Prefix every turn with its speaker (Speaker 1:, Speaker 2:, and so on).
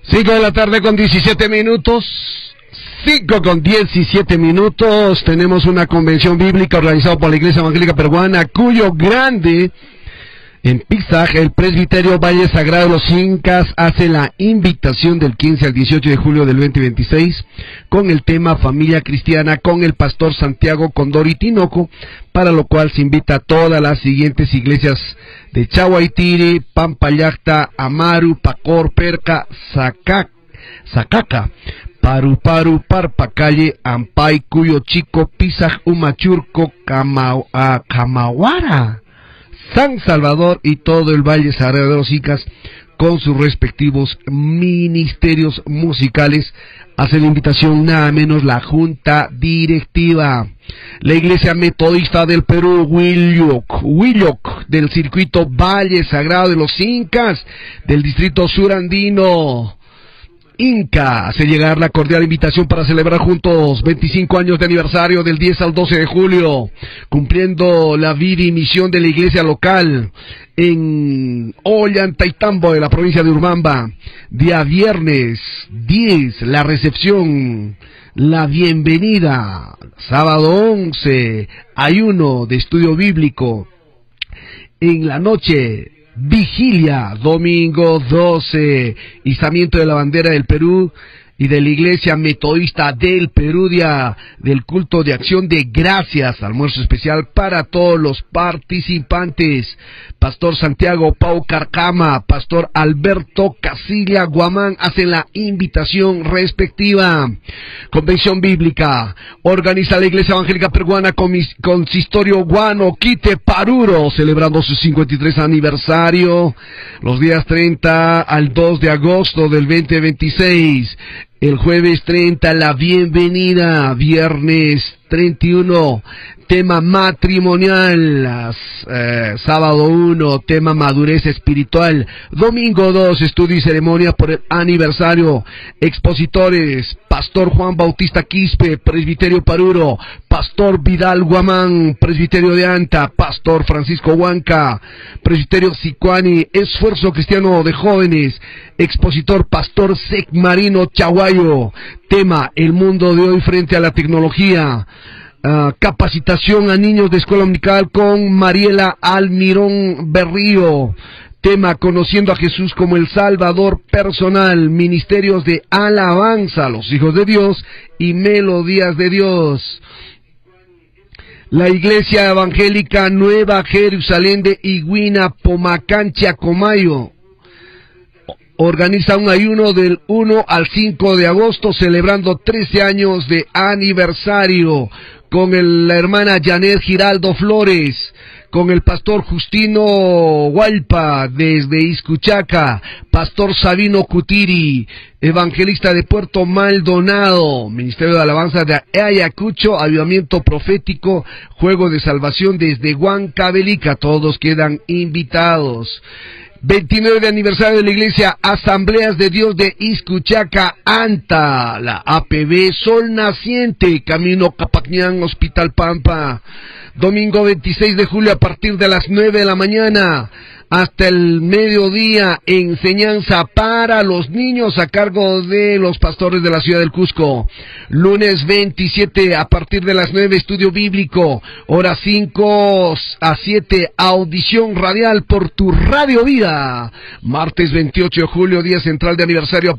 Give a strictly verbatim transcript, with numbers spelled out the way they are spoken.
Speaker 1: cinco de la tarde con diecisiete minutos. cinco con diecisiete minutos. Tenemos una convención bíblica organizada por la Iglesia Evangélica Peruana, cuyo grande en Pisaje, el presbiterio Valle Sagrado de los Incas hace la invitación del quince al dieciocho de julio del veinte veintiséis con el tema Familia Cristiana con el pastor Santiago Condori Tinoco, para lo cual se invita a todas las siguientes iglesias de Chahuaytiri, Pampallacta, Amaru, Pacor, Perca, Sacac, Sacaca, Paru Paru, Parpacalle, Ampay, Cuyo Chico, Pisaj, Humachurco, Cama, uh, Camaguara, San Salvador y todo el Valle Sagrado de los Incas, con sus respectivos ministerios musicales. Hace la invitación nada menos la Junta Directiva. La Iglesia Metodista del Perú, Huilloc, Huilloc, del circuito Valle Sagrado de los Incas, del distrito surandino Inca, hace llegar la cordial invitación para celebrar juntos veinticinco años de aniversario del diez al doce de julio, cumpliendo la vida y misión de la iglesia local en Ollantaytambo, de la provincia de Urubamba. Día viernes diez, la recepción, la bienvenida. Sábado once, ayuno de estudio bíblico. En la noche, vigilia. Domingo doce, izamiento de la bandera del Perú y de la Iglesia Metodista del Perú, día del culto de acción de gracias, almuerzo especial para todos los participantes. Pastor Santiago Pau Carcama, Pastor Alberto Casilla Guamán hacen la invitación respectiva. Convención bíblica, organiza la Iglesia Evangélica Peruana Consistorio Guano Quite Paruro, celebrando su cincuenta y tres aniversario, los días treinta al dos de agosto del veinte veintiséis. El jueves treinta, la bienvenida. Viernes treinta y uno, tema matrimonial. Eh, sábado uno, tema madurez espiritual. Domingo dos, estudio y ceremonia por el aniversario. Expositores: Pastor Juan Bautista Quispe, Presbiterio Paruro; Pastor Vidal Guamán, Presbiterio de Anta; Pastor Francisco Huanca, Presbiterio Sicuani, Esfuerzo Cristiano de Jóvenes; expositor Pastor Sec Marino Chaguayo. Tema: el mundo de hoy frente a la tecnología. Uh, capacitación a niños de escuela dominical con Mariela Almirón Berrío. Tema: conociendo a Jesús como el Salvador personal. Ministerios de alabanza, los hijos de Dios y melodías de Dios. La Iglesia Evangélica Nueva Jerusalén de Iguina, Pomacancha, Comayo, organiza un ayuno del uno al cinco de agosto, celebrando trece años de aniversario, con el, la hermana Janet Giraldo Flores, con el pastor Justino Hualpa desde Iscuchaca, pastor Sabino Cutiri, evangelista de Puerto Maldonado, Ministerio de Alabanza de Ayacucho, avivamiento profético, juego de salvación desde Huancavelica. Todos quedan invitados. veintinueve de aniversario de la Iglesia Asambleas de Dios de Iscuchaca, Anta, la A P B Sol Naciente, Camino Capacñán, Hospital Pampa. Domingo veintiséis de julio a partir de las nueve de la mañana hasta el mediodía, enseñanza para los niños a cargo de los pastores de la ciudad del Cusco. Lunes veintisiete a partir de las nueve, estudio bíblico, hora cinco a siete, audición radial por tu Radio Vida. Martes veintiocho de julio, día central de aniversario.